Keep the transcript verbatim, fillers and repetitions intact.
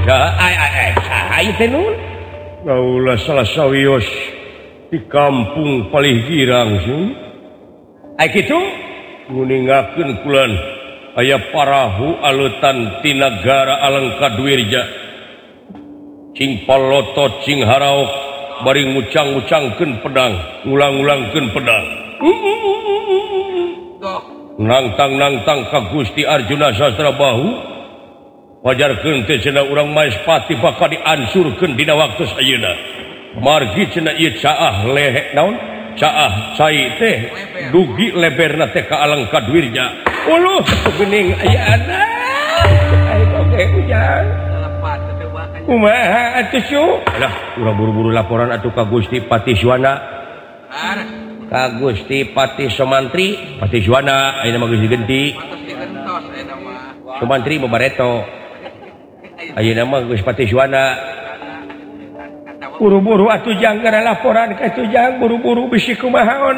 Gaulah salah sawios di kampung paling girang sih. Ai kitu Nguningakeun kulan aya parahu alutan ti nagara Alengka Duirja. Cing palotot cing haraok bari ngucang-ngucangkeun pedang, ngulang-ulangkeun pedang. Nangtang-nangtang ka Gusti Arjuna Sasrabahu. Wajarkeun teh cenah urang Maespati bakal diansurkeun dina waktu sayeuna. Margi cenah ieu caah lehe naon? Caah cai teh dugi leberna teh ka Alengka Duirja. Uluh geuning aya ana. Ai oge hujan. Kumaha atuh su? Alah, urang buru-buru laporan atuh ka Gusti Patiswana. Ka Gusti Pati Somantri, Patiswana ayeuna mah geus digenti. Somantri Babareto. Ayeuna mah geus Patiswana. Buru-buru atuh jang gara laporan ka atuh jang buru-buru bisi kumaha